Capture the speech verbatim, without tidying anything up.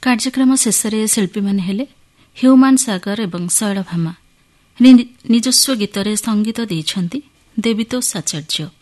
କାର୍ଯ୍ୟକ୍ରମ ଶେଷରେ ଶିଳ୍ପୀମାନେ ହେଲେ ହ୍ୟୁମାନ ସାଗର ଏବଂ ଶୈଳଭାମା। ନିଜସ୍ୱ ଗୀତରେ ସଙ୍ଗୀତ ଦେଇଛନ୍ତି ଦେବୀତୋଷ ଆଚାର୍ଯ୍ୟ।